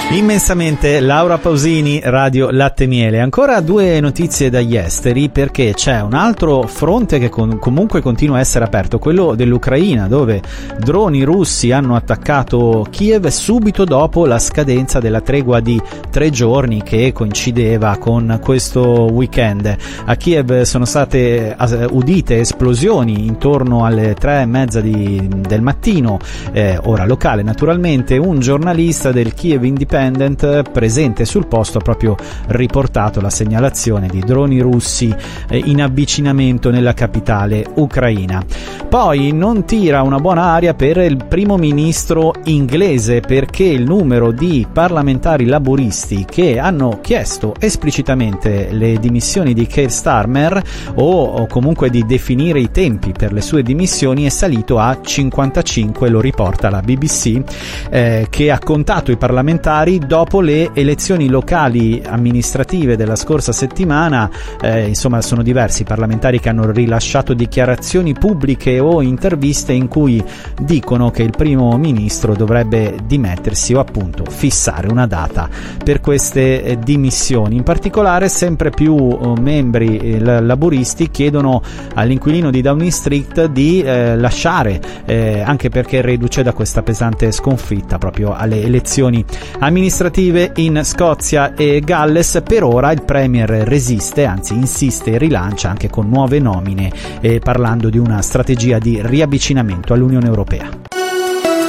Immensamente Laura Pausini, Radio Latte e Miele. Ancora due notizie dagli esteri, perché c'è un altro fronte che comunque continua a essere aperto, quello dell'Ucraina, dove droni russi hanno attaccato Kiev subito dopo la scadenza della tregua di 3 giorni che coincideva con questo weekend. A Kiev sono state udite esplosioni intorno alle 3:30 del mattino, ora locale naturalmente. Un giornalista del Kiev Independent presente sul posto ha proprio riportato la segnalazione di droni russi in avvicinamento nella capitale ucraina. Poi non tira una buona aria per il primo ministro inglese, perché il numero di parlamentari laburisti che hanno chiesto esplicitamente le dimissioni di Keir Starmer o comunque di definire i tempi per le sue dimissioni è salito a 55, lo riporta la BBC, che ha contato i parlamentari dopo le elezioni locali amministrative della scorsa settimana. Insomma, sono diversi i parlamentari che hanno rilasciato dichiarazioni pubbliche o interviste in cui dicono che il primo ministro dovrebbe dimettersi o appunto fissare una data per queste dimissioni. In particolare sempre più membri laburisti chiedono all'inquilino di Downing Street di lasciare, anche perché riduce da questa pesante sconfitta proprio alle elezioni amministrative in Scozia e Galles. Per ora il Premier resiste, anzi insiste e rilancia anche con nuove nomine, parlando di una strategia di riavvicinamento all'Unione Europea.